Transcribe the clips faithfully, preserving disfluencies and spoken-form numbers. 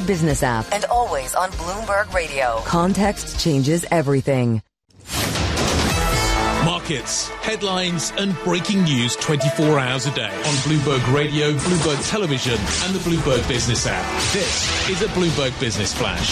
Business app. And always on Bloomberg Radio. Context changes everything. Markets, headlines and breaking news twenty-four hours a day on Bloomberg Radio, Bloomberg Television and the Bloomberg Business app. This is a Bloomberg Business Flash.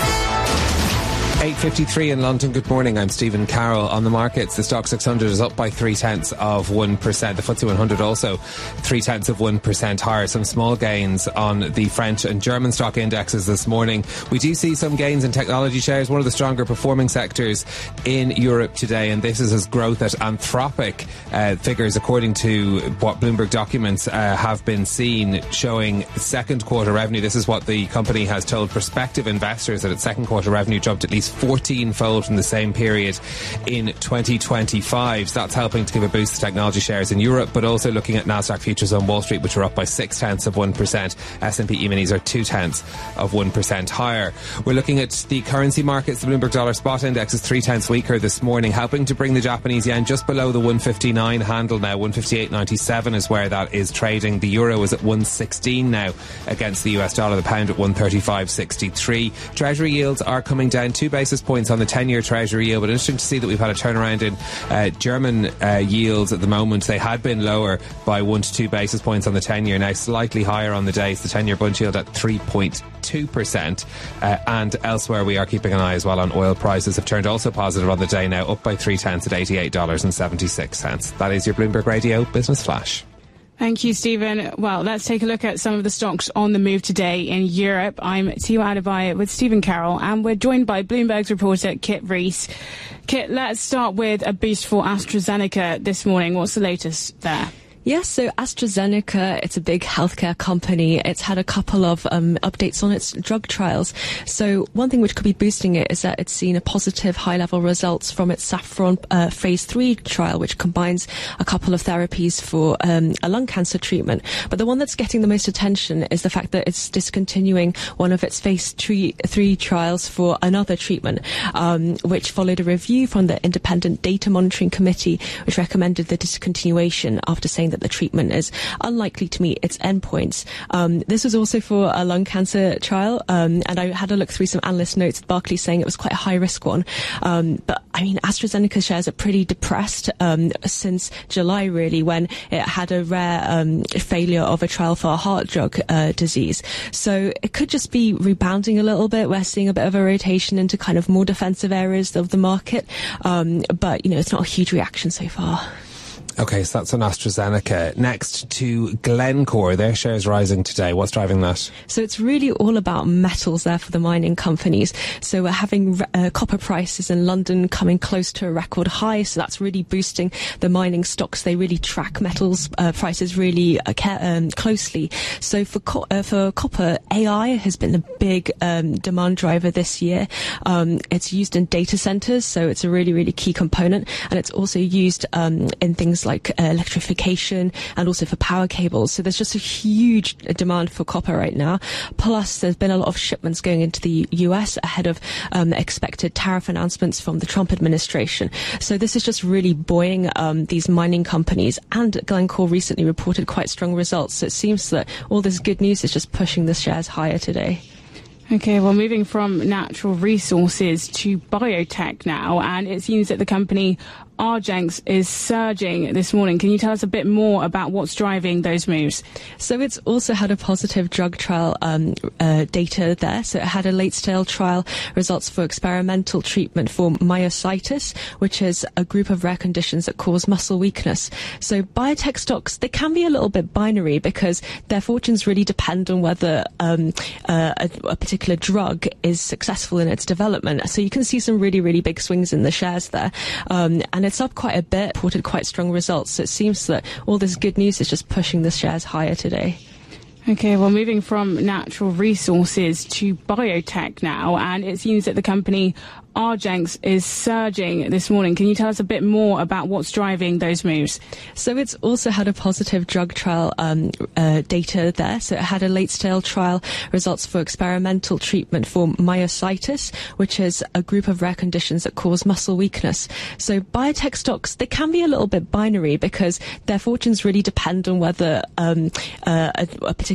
eight fifty-three in London. Good morning. I'm Stephen Carroll. On the markets, the Stock six hundred is up by three tenths of one percent. The F T S E one hundred also three tenths of one percent higher. Some small gains on the French and German stock indexes this morning. We do see some gains in technology shares, one of the stronger performing sectors in Europe today, and this is as growth at Anthropic uh, figures, according to what Bloomberg documents uh, have been seen, showing second quarter revenue. This is what the company has told prospective investors, that its second quarter revenue jumped at least fourteen-fold from the same period in twenty twenty-five. So that's helping to give a boost to technology shares in Europe, but also looking at Nasdaq futures on Wall Street, which are up by six tenths of one percent. S and P E-minis are two tenths of one percent higher. We're looking at the currency markets. The Bloomberg Dollar Spot Index is three tenths weaker this morning, helping to bring the Japanese yen just below the one fifty-nine handle now. one fifty-eight ninety-seven is where that is trading. The euro is at one sixteen now against the U S dollar. The pound at one thirty-five sixty-three. Treasury yields are coming down two basis points on the ten-year Treasury yield, but interesting to see that we've had a turnaround in uh, German uh, yields at the moment. They had been lower by one to two basis points on the ten-year, now slightly higher on the day. It's the ten-year Bund yield at three point two percent. Uh, and elsewhere, we are keeping an eye as well on oil prices. Have turned also positive on the day now, up by three tenths at eighty-eight dollars and seventy-six cents. That is your Bloomberg Radio Business Flash. Thank you, Stephen. Well, let's take a look at some of the stocks on the move today in Europe. I'm Tiwa Adebayo with Stephen Carroll, and we're joined by Bloomberg's reporter Kit Rees. Kit, let's start with a boost for AstraZeneca this morning. What's the latest there? Yes, so AstraZeneca, it's a big healthcare company. It's had a couple of um, updates on its drug trials. So one thing which could be boosting it is that it's seen a positive high-level results from its Saffron uh, phase three trial, which combines a couple of therapies for um, a lung cancer treatment. But the one that's getting the most attention is the fact that it's discontinuing one of its phase three, three trials for another treatment, um, which followed a review from the Independent Data Monitoring Committee, which recommended the discontinuation after saying that the treatment is unlikely to meet its endpoints. Um, this was also for a lung cancer trial, um, and I had a look through some analyst notes at Barclays saying it was quite a high-risk one. Um, but, I mean, AstraZeneca shares are pretty depressed um, since July, really, when it had a rare um, failure of a trial for a heart drug uh, disease. So it could just be rebounding a little bit. We're seeing a bit of a rotation into kind of more defensive areas of the market. Um, but, you know, it's not a huge reaction so far. Okay, so that's on AstraZeneca. Next to Glencore, their shares rising today. What's driving that? So it's really all about metals there for the mining companies. So we're having uh, copper prices in London coming close to a record high. So that's really boosting the mining stocks. They really track metals uh, prices really uh, ca- um, closely. So for co- uh, for copper, A I has been the big um, demand driver this year. Um, it's used in data centers, so it's a really, really key component. And it's also used um, in things like like uh, electrification and also for power cables. So there's just a huge demand for copper right now. Plus, there's been a lot of shipments going into the U S ahead of um, expected tariff announcements from the Trump administration. So this is just really buoying um, these mining companies. And Glencore recently reported quite strong results. So it seems that all this good news is just pushing the shares higher today. Okay, well, moving from natural resources to biotech now, and it seems that the company Argenx is surging this morning. Can you tell us a bit more about what's driving those moves? So it's also had a positive drug trial um, uh, data there. So it had a late-stage trial results for experimental treatment for myositis, which is a group of rare conditions that cause muscle weakness. So biotech stocks, they can be a little bit binary because their fortunes really depend on whether um, uh, a, a particular drug is successful in its development. So you can see some really, really big swings in the shares there. Um, and it's up quite a bit, reported quite strong results. So it seems that all this good news is just pushing the shares higher today. Okay, well, moving from natural resources to biotech now, and it seems that the company Argenx is surging this morning. Can you tell us a bit more about what's driving those moves? So it's also had a positive drug trial um, uh, data there. So it had a late-stage trial results for experimental treatment for myositis, which is a group of rare conditions that cause muscle weakness. So biotech stocks, they can be a little bit binary because their fortunes really depend on whether um, uh, a, a particular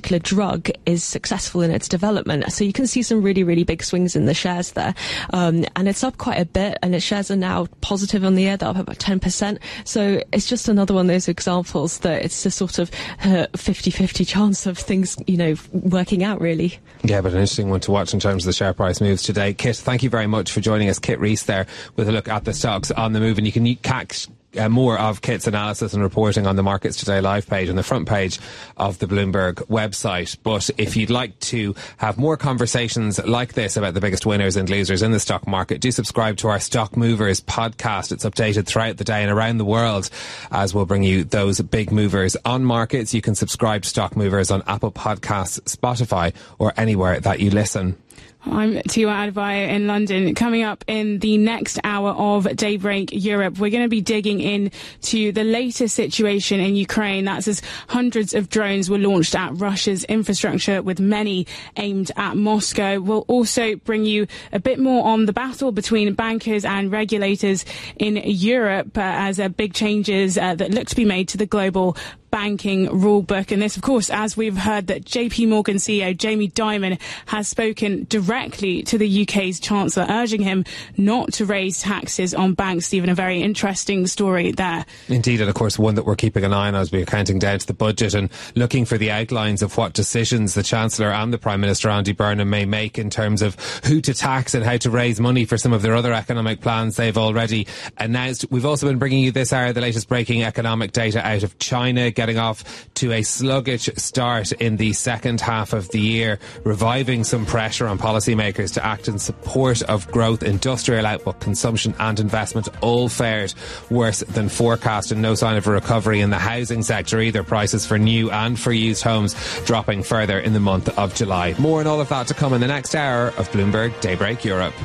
particular drug is successful in its development. So you can see some really, really big swings in the shares there. Um, and it's up quite a bit, and its shares are now positive on the year. They're up about ten percent. So it's just another one of those examples that it's a sort of uh, fifty-fifty chance of things, you know, working out, really. Yeah, but an interesting one to watch in terms of the share price moves today. Kit, thank you very much for joining us. Kit Rees there with a look at the stocks on the move, and you can catch Uh, more of Kit's analysis and reporting on the Markets Today live page on the front page of the Bloomberg website. But if you'd like to have more conversations like this about the biggest winners and losers in the stock market, do subscribe to our Stock Movers podcast. It's updated throughout the day and around the world as we'll bring you those big movers on markets. You can subscribe to Stock Movers on Apple Podcasts, Spotify, or anywhere that you listen. I'm Tiwa Adebayo in London. Coming up in the next hour of Daybreak Europe, we're going to be digging into the latest situation in Ukraine. That's as hundreds of drones were launched at Russia's infrastructure, with many aimed at Moscow. We'll also bring you a bit more on the battle between bankers and regulators in Europe uh, as uh, big changes uh, that look to be made to the global banking rule book. And this, of course, as we've heard that J P Morgan C E O Jamie Dimon has spoken directly to the U K's Chancellor, urging him not to raise taxes on banks. Stephen, a very interesting story there. Indeed, and of course one that we're keeping an eye on as we're counting down to the budget and looking for the outlines of what decisions the Chancellor and the Prime Minister Andy Burnham may make in terms of who to tax and how to raise money for some of their other economic plans they've already announced. We've also been bringing you this hour the latest breaking economic data out of China, getting off to a sluggish start in the second half of the year, reviving some pressure on policymakers to act in support of growth. Industrial output, consumption and investment all fared worse than forecast, and no sign of a recovery in the housing sector either. Prices for new and for used homes dropping further in the month of July. More on all of that to come in the next hour of Bloomberg Daybreak Europe.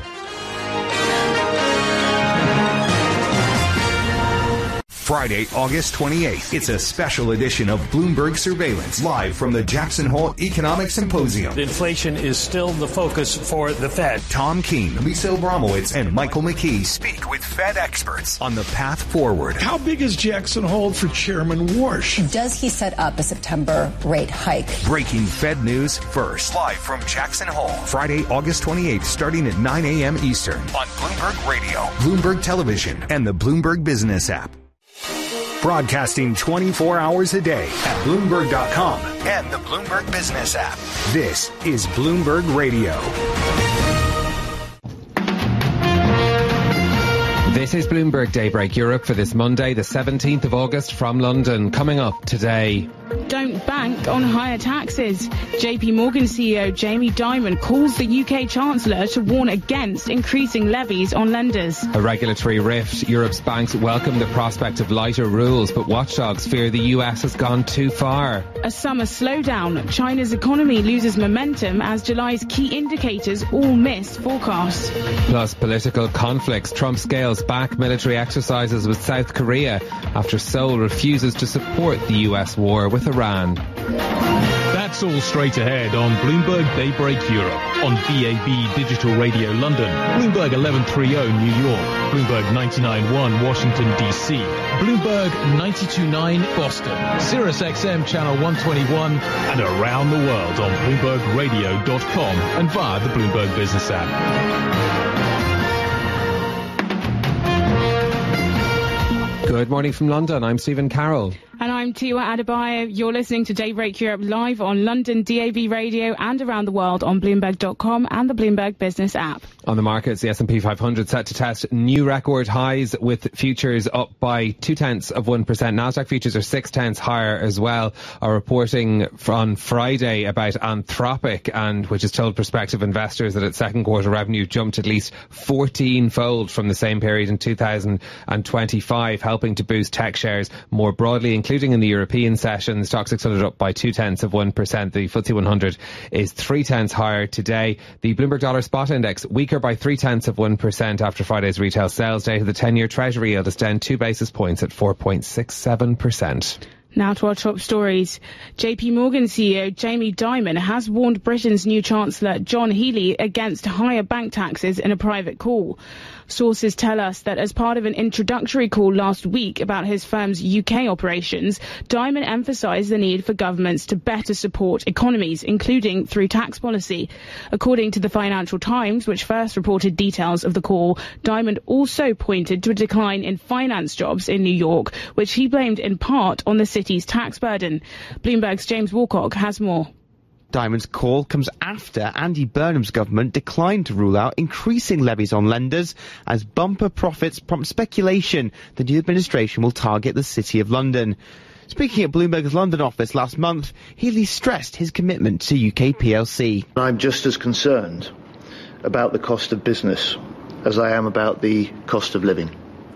Friday, August twenty-eighth. It's a special edition of Bloomberg Surveillance, live from the Jackson Hole Economic Symposium. Inflation is still the focus for the Fed. Tom Keene, Lisa Abramowitz, and Michael McKee speak with Fed experts on the path forward. How big is Jackson Hole for Chairman Warsh? Does he set up a September rate hike? Breaking Fed news first, live from Jackson Hole. Friday, August twenty-eighth, starting at nine a.m. Eastern on Bloomberg Radio, Bloomberg Television, and the Bloomberg Business app. Broadcasting twenty-four hours a day at Bloomberg dot com and the Bloomberg Business app. This is Bloomberg Radio. This is Bloomberg Daybreak Europe for this Monday, the seventeenth of August, from London. Coming up today. Don't bank on higher taxes. J P Morgan C E O Jamie Dimon calls the U K Chancellor to warn against increasing levies on lenders. A regulatory rift. Europe's banks welcome the prospect of lighter rules, but watchdogs fear the U S has gone too far. A summer slowdown. China's economy loses momentum as July's key indicators all miss forecasts. Plus political conflicts. Trump scales back military exercises with South Korea after Seoul refuses to support the U S war with Iran. That's all straight ahead on Bloomberg Daybreak Europe, on B A B Digital Radio London, Bloomberg eleven thirty New York, Bloomberg ninety-nine point one Washington D C, Bloomberg ninety-two point nine Boston, Sirius X M Channel one twenty-one, and around the world on Bloomberg Radio dot com and via the Bloomberg Business app. Good morning from London. I'm Stephen Carroll. And I'm Tiwa Adebayo. You're listening to Daybreak Europe live on London D A B Radio and around the world on Bloomberg dot com and the Bloomberg Business app. On the markets, the S and P five hundred set to test new record highs, with futures up by two tenths of one percent. Nasdaq futures are six tenths higher as well. Are reporting on Friday about Anthropic, and which has told prospective investors that its second quarter revenue jumped at least fourteen fold from the same period in two thousand twenty-five, helping to boost tech shares more broadly, including in the European session. The Stock six hundred up by two tenths of one percent. The F T S E one hundred is three tenths higher today. The Bloomberg Dollar Spot Index weaker by three tenths of one percent after Friday's retail sales data. The ten-year Treasury yield is down two basis points at four point six seven percent. Now to our top stories. J P Morgan C E O Jamie Dimon has warned Britain's new Chancellor John Healey against higher bank taxes in a private call. Sources tell us that as part of an introductory call last week about his firm's U K operations, Dimon emphasised the need for governments to better support economies, including through tax policy. According to the Financial Times, which first reported details of the call, Dimon also pointed to a decline in finance jobs in New York, which he blamed in part on the city's tax burden. Bloomberg's James Woolcock has more. Dimon's call comes after Andy Burnham's government declined to rule out increasing levies on lenders as bumper profits prompt speculation the new administration will target the City of London. Speaking at Bloomberg's London office last month, Healey stressed his commitment to U K P L C. I'm just as concerned about the cost of business as I am about the cost of living.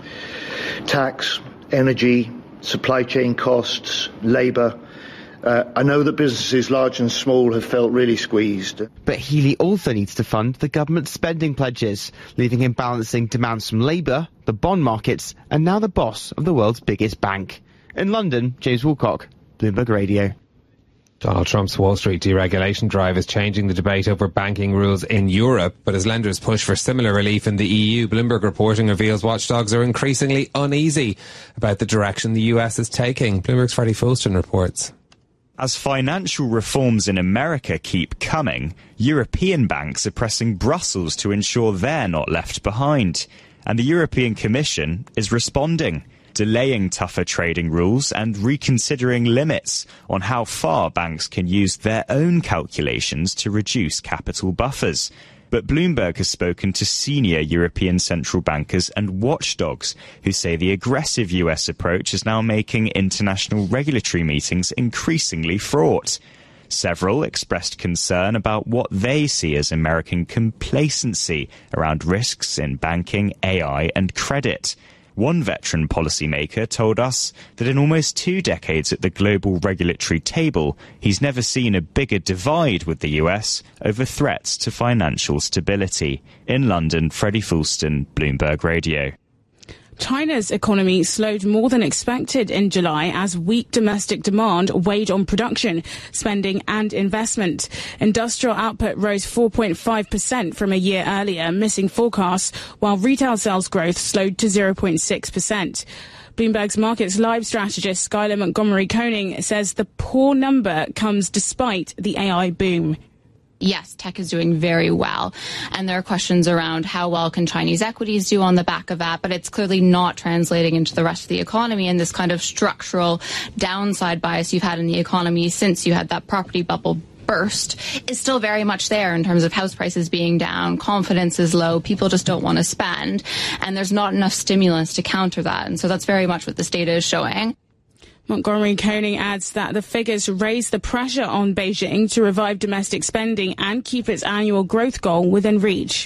Tax, energy, supply chain costs, labour. Uh, I know that businesses large and small have felt really squeezed. But Healey also needs to fund the government's spending pledges, leaving him balancing demands from Labour, the bond markets, and now the boss of the world's biggest bank. In London, James Woolcock, Bloomberg Radio. Donald Trump's Wall Street deregulation drive is changing the debate over banking rules in Europe, but as lenders push for similar relief in the E U, Bloomberg reporting reveals watchdogs are increasingly uneasy about the direction the U S is taking. Bloomberg's Freddie Fulston reports. As financial reforms in America keep coming, European banks are pressing Brussels to ensure they're not left behind. And the European Commission is responding, delaying tougher trading rules and reconsidering limits on how far banks can use their own calculations to reduce capital buffers. But Bloomberg has spoken to senior European central bankers and watchdogs who say the aggressive U S approach is now making international regulatory meetings increasingly fraught. Several expressed concern about what they see as American complacency around risks in banking, A I and credit. One veteran policymaker told us that in almost two decades at the global regulatory table, he's never seen a bigger divide with the U S over threats to financial stability. In London, Freddie Fulston, Bloomberg Radio. China's economy slowed more than expected in July as weak domestic demand weighed on production, spending and investment. Industrial output rose four point five percent from a year earlier, missing forecasts, while retail sales growth slowed to zero point six percent. Bloomberg's Markets Live strategist Skylar Montgomery Koning says the poor number comes despite the A I boom. Yes, tech is doing very well. And there are questions around how well can Chinese equities do on the back of that, but it's clearly not translating into the rest of the economy, and this kind of structural downside bias you've had in the economy since you had that property bubble burst is still very much there in terms of house prices being down, confidence is low, people just don't want to spend, and there's not enough stimulus to counter that. And so that's very much what this data is showing. Montgomery Koning adds that the figures raise the pressure on Beijing to revive domestic spending and keep its annual growth goal within reach.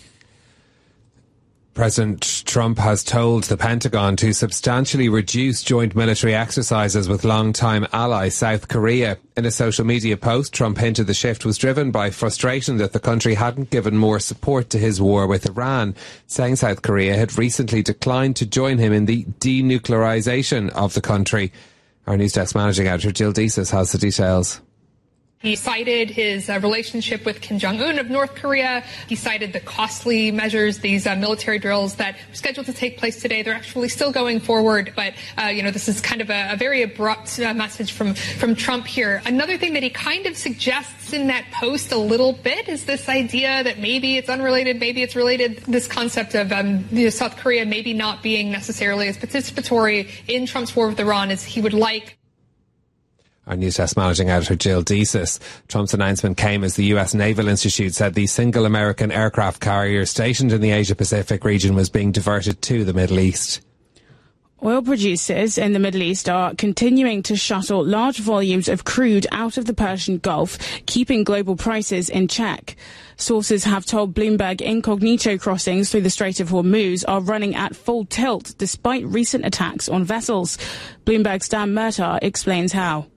President Trump has told the Pentagon to substantially reduce joint military exercises with longtime ally South Korea. In a social media post, Trump hinted the shift was driven by frustration that the country hadn't given more support to his war with Iran, saying South Korea had recently declined to join him in the denuclearization of the country. Our News Desk managing editor Jill Deesis has the details. He cited his uh, relationship with Kim Jong-un of North Korea. He cited the costly measures, these uh, military drills that were scheduled to take place today. They're actually still going forward. But, uh, you know, this is kind of a, a very abrupt uh, message from, from Trump here. Another thing that he kind of suggests in that post a little bit is this idea that maybe it's unrelated, maybe it's related, this concept of um, you know, South Korea maybe not being necessarily as participatory in Trump's war with Iran as he would like. Our News Desk managing editor Jill Deesis. Trump's announcement came as the U S Naval Institute said the single American aircraft carrier stationed in the Asia-Pacific region was being diverted to the Middle East. Oil producers in the Middle East are continuing to shuttle large volumes of crude out of the Persian Gulf, keeping global prices in check. Sources have told Bloomberg incognito crossings through the Strait of Hormuz are running at full tilt despite recent attacks on vessels. Bloomberg's Dan Murtaugh explains how.